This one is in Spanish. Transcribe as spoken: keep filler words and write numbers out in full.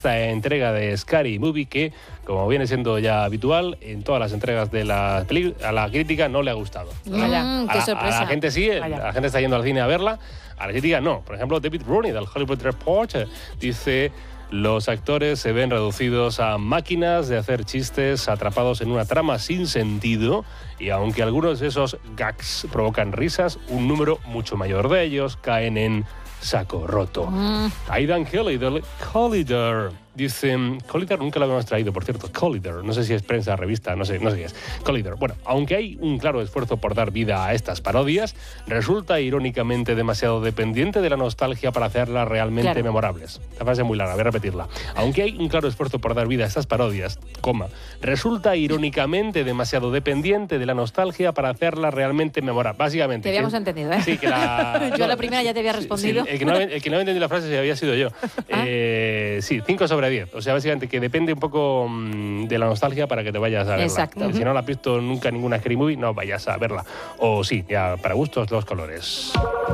esta entrega de Scary Movie que, como viene siendo ya habitual, en todas las entregas de la película, a la crítica no le ha gustado. Vaya, a, qué la, sorpresa. a la gente sí, Vaya. la gente está yendo al cine a verla, a la crítica no. Por ejemplo, David Rooney del Hollywood Reporter dice: los actores se ven reducidos a máquinas de hacer chistes atrapados en una trama sin sentido, y aunque algunos de esos gags provocan risas, un número mucho mayor de ellos caen en saco roto. Mm. Aidan Kelly del Collider dice: Collider nunca lo habíamos traído, por cierto. Collider, no sé si es prensa, revista, no sé, no sé qué es. Collider. Bueno, aunque hay un claro esfuerzo por dar vida a estas parodias, resulta irónicamente demasiado dependiente de la nostalgia para hacerlas realmente Claro. memorables. Esta frase es muy larga, voy a repetirla. Aunque hay un claro esfuerzo por dar vida a estas parodias, coma, resulta irónicamente demasiado dependiente de la nostalgia para hacerlas realmente memorables. Básicamente. Te habíamos que- entendido, ¿eh? Sí, que la... Yo a la primera ya te había respondido. Sí, el, que no, el que no había entendido la frase había sido yo. Eh, sí, cinco sobre diez. O sea, básicamente que depende un poco mmm, de la nostalgia para que te vayas a verla. Exacto. Si no la has visto nunca ninguna Scary Movie, no vayas a verla. O sí, ya para gustos los colores.